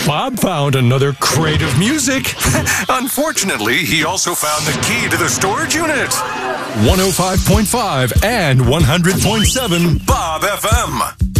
Bob found another crate of music. Unfortunately, he also found the key to the storage unit. 105.5 and 100.7 Bob FM.